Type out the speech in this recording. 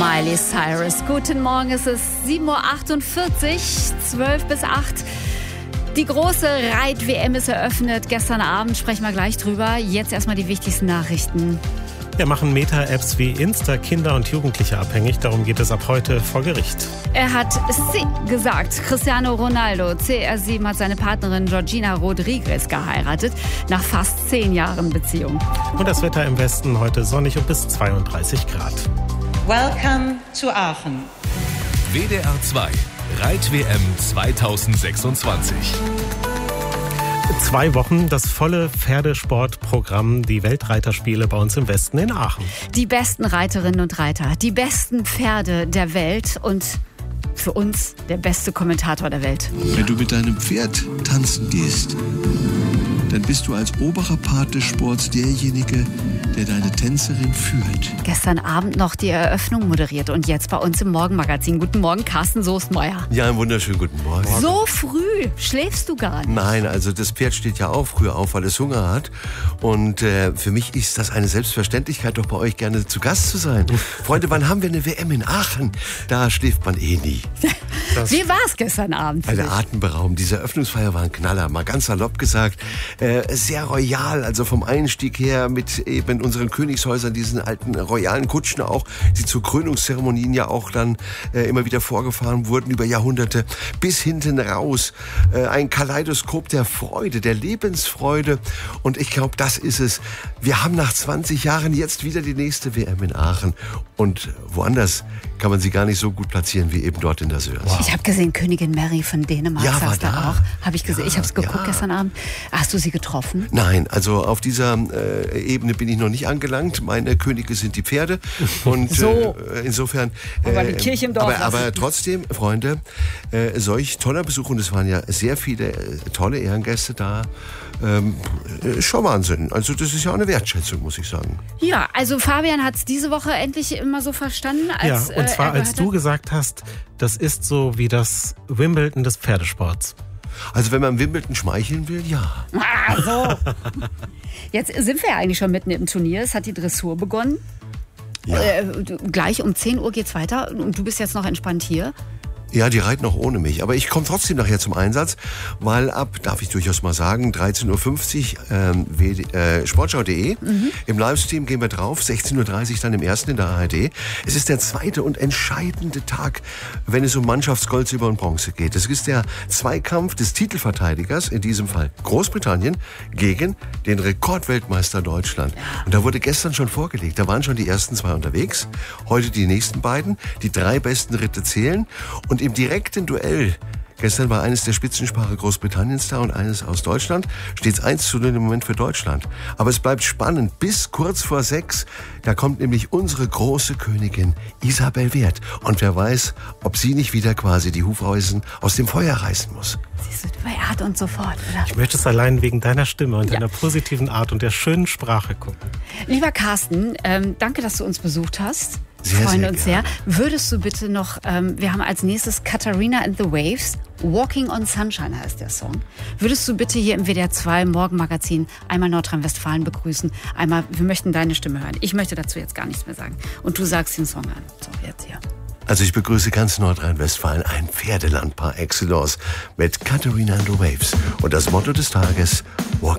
Miley Cyrus. Guten Morgen, es ist 7.48 Uhr, 12 bis 8. Die große Reit-WM ist eröffnet. Gestern Abend sprechen wir gleich drüber. Jetzt erstmal die wichtigsten Nachrichten. Wir machen Meta-Apps wie Insta Kinder und Jugendliche abhängig. Darum geht es ab heute vor Gericht. Er hat Sie gesagt. Cristiano Ronaldo, CR7, hat seine Partnerin Georgina Rodriguez geheiratet. Nach fast 10 Jahren Beziehung. Und das Wetter im Westen heute sonnig und bis 32 Grad. Welcome to Aachen. WDR 2, Reit-WM 2026. 2 Wochen das volle Pferdesportprogramm, die Weltreiterspiele bei uns im Westen in Aachen. Die besten Reiterinnen und Reiter, die besten Pferde der Welt und für uns der beste Kommentator der Welt. Wenn du mit deinem Pferd tanzen gehst, dann bist du als oberer Part des Sports derjenige, der deine Tänzerin führt. Gestern Abend noch die Eröffnung moderiert und jetzt bei uns im Morgenmagazin. Guten Morgen, Carsten Soestmeier. Ja, einen wunderschönen guten Morgen. So früh schläfst du gar nicht. Nein, also das Pferd steht ja auch früh auf, weil es Hunger hat. Und für mich ist das eine Selbstverständlichkeit, doch bei euch gerne zu Gast zu sein. Freunde, wann haben wir eine WM in Aachen? Da schläft man eh nie. Wie war es gestern Abend? Eine atemberaubend. Diese Eröffnungsfeier war ein Knaller, mal ganz salopp gesagt. Sehr royal, also vom Einstieg her mit eben in unseren Königshäusern, diesen alten royalen Kutschen auch, die zu Krönungszeremonien ja auch dann immer wieder vorgefahren wurden über Jahrhunderte, bis hinten raus. Ein Kaleidoskop der Freude, der Lebensfreude. Und ich glaube, das ist es. Wir haben nach 20 Jahren jetzt wieder die nächste WM in Aachen. Und woanders kann man sie gar nicht so gut platzieren wie eben dort in der Sörs. Wow. Ich habe gesehen, Königin Mary von Dänemark saß da auch. Habe ich gesehen. Ich habe es geguckt gestern Abend. Hast du sie getroffen? Nein, also auf dieser Ebene bin ich noch nicht angelangt. Meine Könige sind die Pferde. Und so. Insofern. Aber die Kirche im Dorf. Aber trotzdem, Freunde, solch toller Besuch, und es waren ja sehr viele tolle Ehrengäste da. Schon Wahnsinn. Also das ist ja auch eine Wertschätzung, muss ich sagen. Ja, also Fabian hat es diese Woche endlich immer so verstanden. Als, ja, und zwar als du gesagt hast, das ist so wie das Wimbledon des Pferdesports. Also wenn man Wimbledon schmeicheln will, ja. Ah, so. Jetzt sind wir ja eigentlich schon mitten im Turnier. Es hat die Dressur begonnen. Ja. Gleich um 10 Uhr geht's weiter und du bist jetzt noch entspannt hier. Ja, die reiten auch ohne mich. Aber ich komme trotzdem nachher zum Einsatz, weil darf ich durchaus mal sagen, 13.50 Uhr sportschau.de. Im Livestream gehen wir drauf, 16.30 Uhr dann im ersten in der ARD. Es ist der zweite und entscheidende Tag, wenn es um Mannschaftsgold, Silber und Bronze geht. Es ist der Zweikampf des Titelverteidigers, in diesem Fall Großbritannien, gegen den Rekordweltmeister Deutschland. Und da wurde gestern schon vorgelegt, da waren schon die ersten 2 unterwegs. Heute die nächsten beiden, die 3 besten Ritte zählen. Und im direkten Duell, gestern war eines der Spitzenpaare Großbritanniens da und eines aus Deutschland, steht es 1:0 im Moment für Deutschland. Aber es bleibt spannend bis kurz vor 6. Da kommt nämlich unsere große Königin Isabel Wert. Und wer weiß, ob sie nicht wieder quasi die Hufeisen aus dem Feuer reißen muss. Siehst du, Wert und sofort, oder? Ich möchte es allein wegen deiner Stimme und deiner positiven Art und der schönen Sprache gucken. Lieber Carsten, danke, dass du uns besucht hast. Sehr, freuen sehr uns gerne. sehr. Würdest du bitte noch, wir haben als nächstes Katharina and the Waves, Walking on Sunshine heißt der Song. Würdest du bitte hier im WDR 2 Morgenmagazin einmal Nordrhein-Westfalen begrüßen? Einmal, wir möchten deine Stimme hören. Ich möchte dazu jetzt gar nichts mehr sagen. Und du sagst den Song an. So, jetzt hier. Also ich begrüße ganz Nordrhein-Westfalen, ein Pferdeland par excellence mit Katharina and the Waves. Und das Motto des Tages, Walking